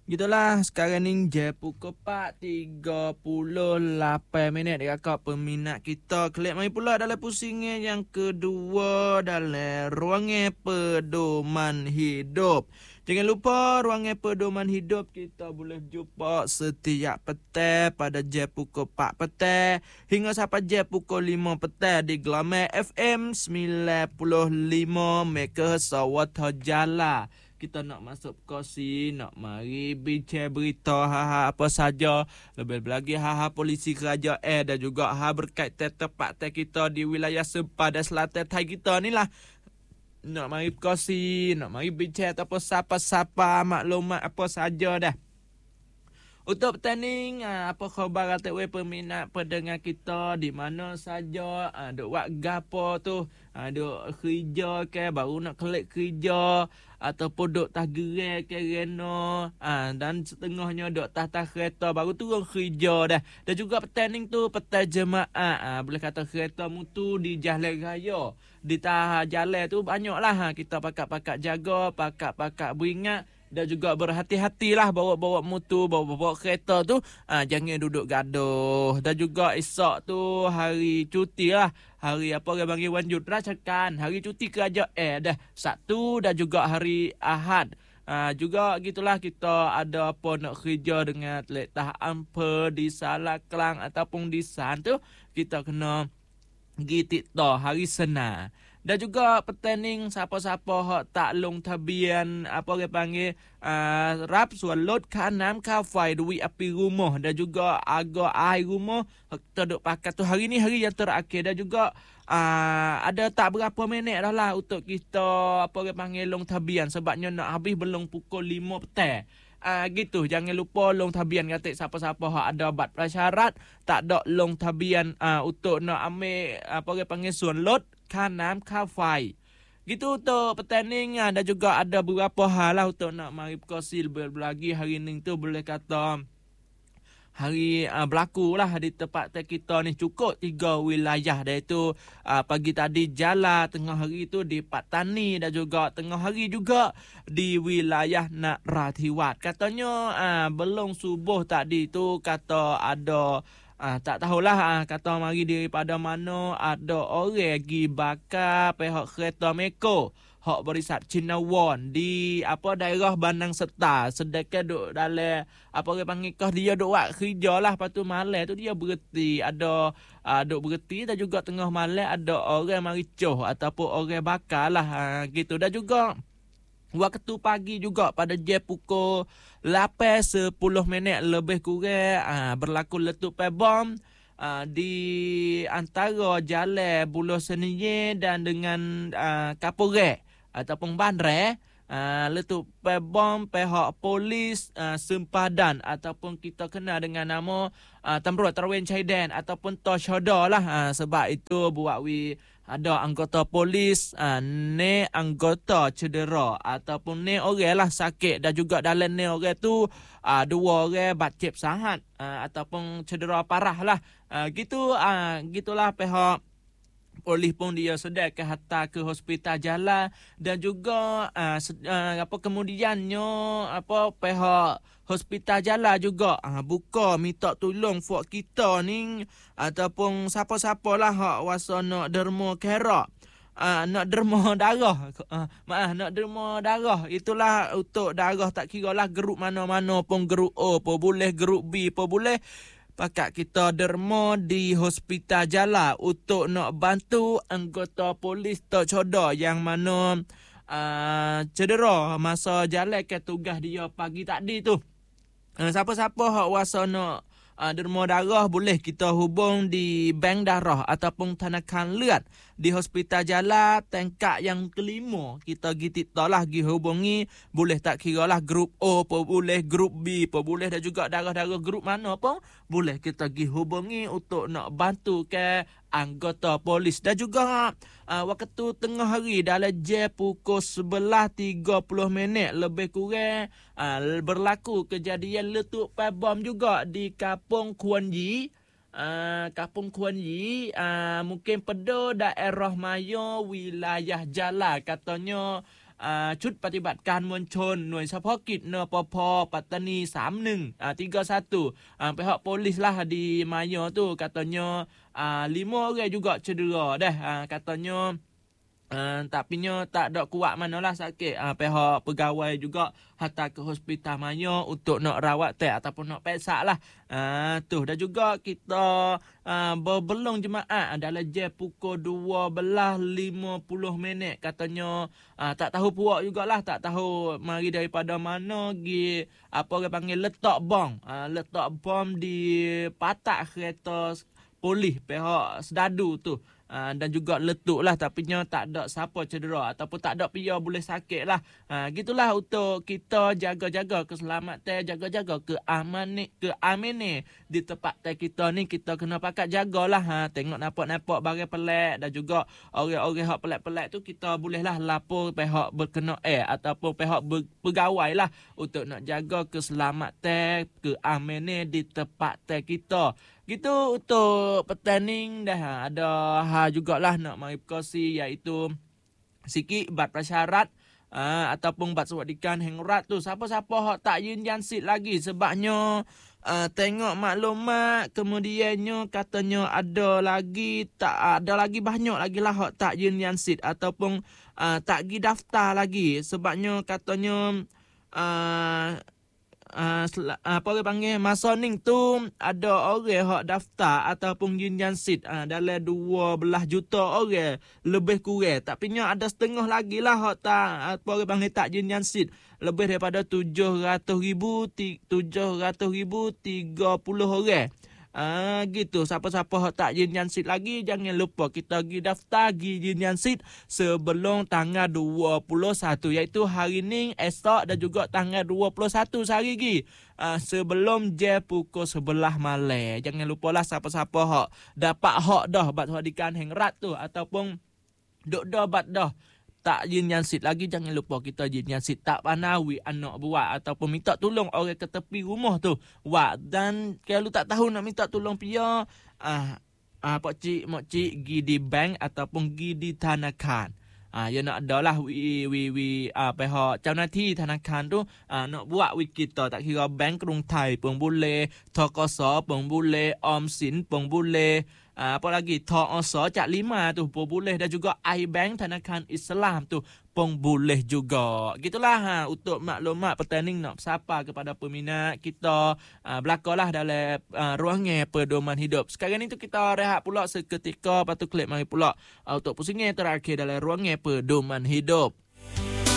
Gitulah sekarang ni je pukul 4:38 kakak peminat kita. Kelak mai pula dalam pusingnya yang kedua dalam ruangnya pedoman hidup. Jangan lupa ruangnya pedoman hidup kita boleh jumpa setiap petang pada je pukul 4 petang hingga sampai je pukul 5 petang di Glamour FM 95 MHz Sawatha Jala. Kita nak masuk kosi, nak mari bincang berita ha apa saja, lebih lagi ha polisi kerajaan dan juga ha berkaitan tempat kita di wilayah sempadan selatan Thai kita ni lah. Nak mari kosi, nak mari bincang apa siapa-siapa maklumat apa saja dah. Untuk pertanding, apa khabar kata peminat pendengar kita di mana saja, duk buat gapo tu, duk kerja ke, baru nak kelik kerja, ataupun duk tah gerai ke reno, dan setengahnya duk tah kereta, baru turun kerja dah. Dan juga pertanding tu, petang jemaah, boleh kata kereta mutu di jalan raya. Di tah jalan tu banyaklah kita pakak-pakak jaga, pakak-pakak beringat. Dan juga berhati-hatilah bawa-bawa motor, bawa-bawa kereta tu. Jangan duduk gaduh. Dan juga esok tu hari cuti lah. Hari apa orang panggil wanjut rasakan. Hari cuti kerajaan dah. Sabtu dan juga hari Ahad. Juga gitulah kita ada apa nak kerja dengan letah ampa di Salaklang ataupun di San tu. Kita kena pergi hari Senin. Dan juga pertanding siapa-siapa hak tak long tabian apa orang panggil rap suan lot kanam ka fai duit api rumah dan juga agak air rumah kita duk pakai tu hari ni hari yang terakhir dan juga ada tak berapa minit dah lah untuk kita apa orang panggil long tabian sebabnya nak habis belum pukul 5 petang. Gitu jangan lupa long tabian kata siapa-siapa hak ada bat prasyarat tak ada long tabian untuk nak ambil apa orang panggil suan lot kanam ka fai. Gitu untuk pertanding dan juga ada beberapa hal lah untuk nak mari berkongsi lebih lagi hari ni tu boleh kata hari berlaku lah di tempat kita ni cukup 3 wilayah iaitu pagi tadi Jala, tengah hari tu di Patani dan juga tengah hari juga di wilayah Nak Rathiwat. Katanya belum subuh tadi tu kata ada tak tahulah kata mari daripada mana ada orang pergi bakar pihak kereta Meko hak barisan Cinawan di apa daerah Bandang Seta sedekah duk dalam apa orang panggil kah dia duk buat kerja lah lepas tu malam tu dia berhenti ada duk berhenti dan juga tengah malam ada orang mari coh ataupun orang bakar lah gitu dan juga waktu pagi juga pada jam pukul 8:10 lebih kurang berlaku letupan bom di antara jalan Buloh Senye dan dengan Kapolres ataupun Bandar. Letupan bom pihak polis sempadan ataupun kita kenal dengan nama Tamruat Terwen Caidan ataupun Toshoda lah. Sebab itu buat ada anggota polis ne anggota cedera ataupun ne orang lah sakit dan juga dalam ne orang tu 2 orang bakcip sangat ataupun cedera parah lah. Gitulah pihak polis pun dia sedang hantar ke hospital Jala dan juga kemudiannya pihak hospital Jala juga buka minta tolong buat kita ni ataupun siapa-siapa lah hak wasa nak derma kerak nak derma darah nak derma darah itulah untuk darah tak kira lah grup mana-mana pun grup O pun boleh grup B pun boleh pakak kita derma di hospital Jala untuk nak bantu anggota polis Tok Coda yang mana cedera masa jalan ke tugas dia pagi tadi tu. Siapa-siapa hak wasa nak derma darah boleh kita hubung di bank darah ataupun tanakan liat di hospital Jala tingkat yang kelima. Kita lah pergi hubungi boleh tak kira lah grup O pun boleh, grup B pun boleh dan juga darah-darah grup mana pun boleh kita pergi hubungi untuk nak bantu ke anggota polis. Dan juga waktu tengah hari dalam jam pukul 11:30 lebih kurang berlaku kejadian letupan bom juga di Kampung Kuan Yi. Kampung Kuan Yi mungkin pada daerah Maya wilayah Jala katanya ชุดปฏิบัติการมวลชนหน่วยเฉพาะกิจนปภปัตตานี31 31 pihak polis lah di Maya tu katanya 5 orang juga cedera dah katanya. Tapinya tak ada kuat manalah sakit. Pihak pegawai juga hantar ke hospital Maya untuk nak rawat ataupun nak pesak lah. Tu dah juga kita berbelong jemaah dalam jam pukul 12.50 katanya. Tak tahu puak jugalah, tak tahu mari daripada mana gi apa orang panggil letak bom. Letak bom di patak kereta polis pihak Sedadu tu. Dan juga letup lah, tapi tak ada siapa cedera ataupun tak ada pia boleh sakit lah. Gitulah untuk kita jaga-jaga keselamatan, jaga-jaga keamanan di tempat kita ni. Kita kena pakat jagalah. Tengok nampak-nampak barang pelik dan juga orang-orang hak pelik-pelik tu kita boleh lah lapor pihak berkenaan ataupun pihak pegawai lah untuk nak jaga keselamatan, keamanan di tempat kita. Gitu untuk pertanding dah ada jugalah nak mari perkongsi iaitu sikit bat prasyarat ataupun bat sewadikan hengrat tu. Siapa-siapa hak takยืนยัน seat lagi sebabnya tengok maklumat kemudiannya katanya ada lagi banyak lagi lah hak tak ยืนยัน seat ataupun tak pergi daftar lagi sebabnya katanya apa orang panggil masa ni tu ada orang hak daftar ataupun ยืนยัน seat dalam 12 juta orang lebih kurang, tapi ada setengah lagi lah hak tak apa orang panggil tak ยืนยัน seat lebih daripada 700,000 30 orang. Gitu. Siapa-siapa hak tak ยืนยัน seat lagi jangan lupa kita pergi daftar, pergi ยืนยัน seat sebelum tanggal 21 iaitu hari ni, esok dan juga tanggal 21 sehari lagi sebelum jam pukul 11 malam. Jangan lupalah siapa-siapa hak dapat hak dah bat hadikan hengrat tu ataupun duk dah bat dah tak ยืนยัน seat lagi, jangan lupa kita ยืนยัน seat. Tak panawi anak buat ataupun minta tolong orang ke tepi rumah tu. Dan kalau tak tahu nak minta tolong pia pak cik mak cik gi di bank ataupun gi di thanakan. Ya nak adalah pihak เจ้าหน้าที่ธนาคาร tu nak buat kita tak kira bank กรุงไทย pun boleh, TKS pun boleh, ออมสิน pun boleh, apa lagi TOS Cak Lima tu pun boleh, dan juga iBank Thanakan Islam tu pun boleh juga. Gitulah untuk maklumat pertanding nak sapa kepada peminat kita berlakulah dalam ruangan pedoman hidup. Sekarang ni tu kita rehat pula seketika, lepas tu klik mari pula untuk pusingan terakhir dalam ruangan pedoman hidup.